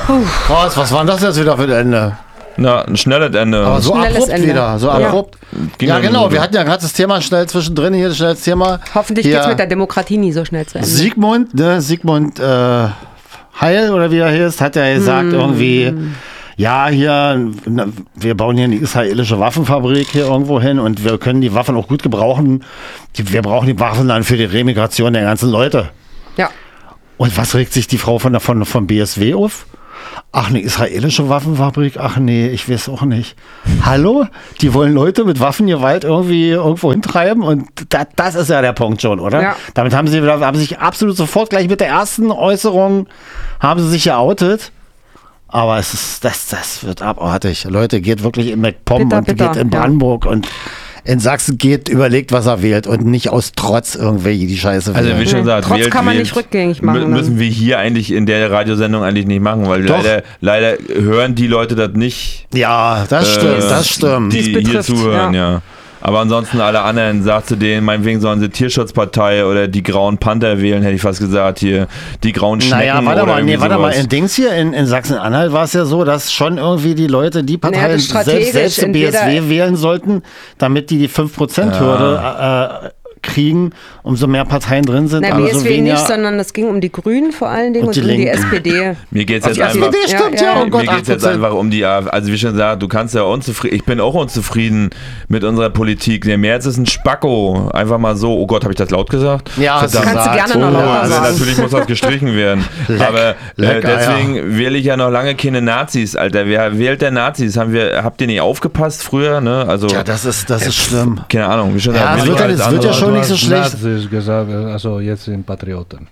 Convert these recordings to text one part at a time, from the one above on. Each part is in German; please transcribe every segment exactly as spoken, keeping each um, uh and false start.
Krass, was war denn das jetzt wieder für ein Ende? Na, ein schnelles Ende. Aber so Schnelles abrupt Ende. wieder, so Ja. abrupt. Ging Ja, dann genau, so. wir hatten ja gerade das Thema schnell zwischendrin, hier das schnelles Thema. Hoffentlich Hier geht's mit der Demokratie nie so schnell zu Ende. Sigmund, ne, Sigmund äh, Heil oder wie er heißt, hat ja gesagt Hm. irgendwie, ja, hier, na, wir bauen hier eine israelische Waffenfabrik hier irgendwo hin und wir können die Waffen auch gut gebrauchen. Die, wir brauchen die Waffen dann für die Remigration der ganzen Leute. Ja. Und was regt sich die Frau von, der- von, von B S W auf? Ach, eine israelische Waffenfabrik? Ach nee, ich weiß auch nicht. Hallo? Die wollen Leute mit Waffengewalt irgendwie irgendwo hintreiben und das, das ist ja der Punkt schon, oder? Ja. Damit haben sie wieder, haben sich absolut sofort gleich mit der ersten Äußerung haben sie sich geoutet. Aber es ist, das, das wird abartig. Leute, geht wirklich in MacPom Bitter, und bitter, geht in ja. Brandenburg und in Sachsen geht, überlegt, was er wählt und nicht aus Trotz irgendwelche die Scheiße Also wählen. wie schon gesagt, Trotz wählt, kann man wählt, nicht rückgängig machen, mü- ne? Müssen wir hier eigentlich in der Radiosendung eigentlich nicht machen, weil Doch. leider, leider hören die Leute das nicht, Ja, das stimmt, äh, das stimmt. die Dies hier betrifft, zuhören, ja. ja. Aber ansonsten alle anderen, sagst du denen, meinetwegen sollen sie Tierschutzpartei oder die Grauen Panther wählen, hätte ich fast gesagt, hier, die Grauen Schnecken Naja, warte oder mal, nee, irgendwie warte mal, sowas. in Dings hier, in, in Sachsen-Anhalt war es ja so, dass schon irgendwie die Leute die Naja, Parteien das strategisch selbst, selbst die B S W entweder- wählen sollten, damit die die fünf Prozent Hürde äh, kriegen, umso mehr Parteien drin sind. Nein, aber B S W so weniger, nicht, sondern es ging um die Grünen vor allen Dingen Und und, die um die Linken. S P D. Mir geht es jetzt die einfach... S P D stimmt, Ja, ja, ja. oh Gott, Mir geht es acht jetzt Prozent. einfach um die A f D. Also wie schon gesagt, du kannst ja unzufrieden, ich bin auch unzufrieden mit unserer Politik. Der Merz ist ein Spacko. Einfach mal so, oh Gott, habe ich das laut gesagt? Ja, hast du Verdammt. Kannst du gesagt. gerne noch Oh, lauter also sagen. natürlich muss das gestrichen werden. Leck, Aber äh, leck, deswegen wähle ich ja noch lange keine Nazis, Alter. Wer wählt der Nazis? Haben wir, habt ihr nicht aufgepasst früher? Ne? Also, Ja, das ist, das ist schlimm. keine Ahnung. Wie schon Ja, gesagt, es will wird ich ja- alles es wird ja andere. schon Du nicht so hast schlecht. Nazis gesagt, also jetzt sind Patrioten.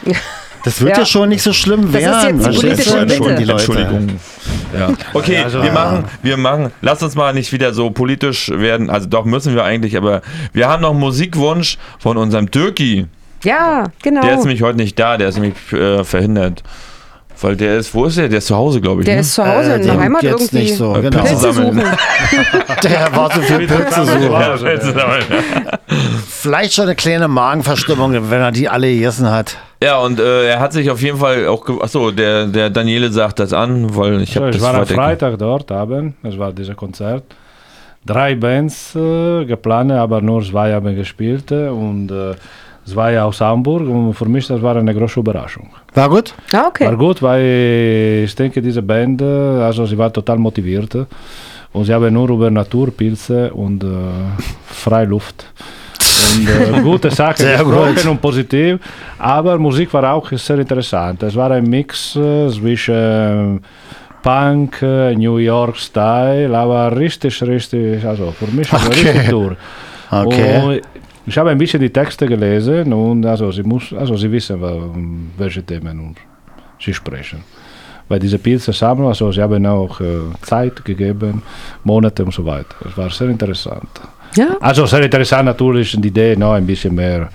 Das wird ja, Ja. schon nicht so schlimm Das ist werden. jetzt die verstehst politische du? Mitte. Die Leute. Entschuldigung. Ja. Okay, Also, wir ja. machen, wir machen, lass uns mal nicht wieder so politisch werden, also doch müssen wir eigentlich, aber wir haben noch einen Musikwunsch von unserem Türki. Ja, genau. Der ist nämlich heute nicht da, der ist nämlich äh, verhindert. Weil der ist, wo ist der? Der ist zu Hause, glaube ich. Der ne? ist zu Hause in der dem Heimat geht's irgendwie. nicht so, Äh, genau. Pilze Pilze sammeln. suchen. Der war so viel Pilze so. Ja, Pilze sammeln. Vielleicht schon eine kleine Magenverstimmung, wenn er die alle gegessen hat. Ja, und äh, er hat sich auf jeden Fall auch, ge- achso, der, der Daniele sagt das an, weil ich So, habe ich das war am weiter- Freitag dort Abend, es war dieses Konzert. Drei Bands äh, geplant, aber nur zwei haben gespielt und äh, zwei aus Hamburg und für mich das war eine große Überraschung. War gut? Ah, okay. War gut, weil ich denke, diese Band, äh, also sie war total motiviert und sie haben nur über Naturpilze und äh, Freiluft und äh, gute Sachen Sehr gesprochen gut. und positiv, aber Musik war auch sehr interessant. Es war ein Mix äh, zwischen Punk, äh, New York Style, aber richtig, richtig, also für mich eine Okay. richtig Tour. Okay. Und ich habe ein bisschen die Texte gelesen und also sie, muss, also sie wissen, um welche Themen sie sprechen. Weil diese Pilze sammeln, also sie haben auch äh, Zeit gegeben, Monate und so weiter. Es war sehr interessant. Ja. Also sehr interessant natürlich die Idee, noch ein bisschen mehr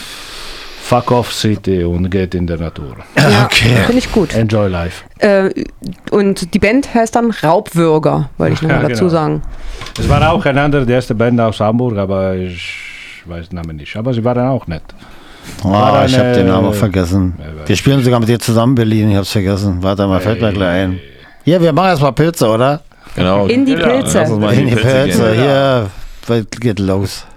Fuck off City und geht in der Natur. Ja, Okay. finde ich gut. Enjoy life. Äh, und die Band heißt dann Raubwürger, wollte ich noch Ja, mal dazu genau. sagen. Es war auch eine andere, die erste Band aus Hamburg, aber ich weiß den Namen nicht. Aber sie waren auch nett. Oh, War ich habe eine- den Namen vergessen. Wir spielen sogar mit dir zusammen Berlin, ich hab's vergessen. Warte mal, fällt mir gleich ein. Hier, wir machen erstmal Pilze, oder? Genau. In die Ja, Pilze. lass uns mal In die Pilze, gehen. hier, was geht los?